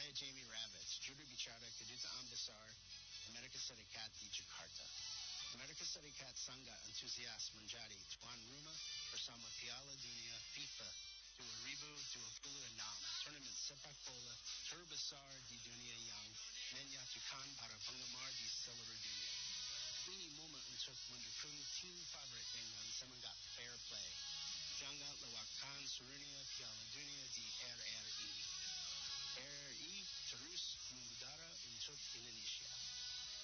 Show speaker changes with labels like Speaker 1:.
Speaker 1: Jamie Ravitz, Judo Bicara, Keduta Ambasar, Amerika Serikat di Jakarta. Amerika Serikat Sangga Entusias Menjadi Tuan Rumah bersama Piala Dunia FIFA 2026 Tournament Sepak Bola terbesar di dunia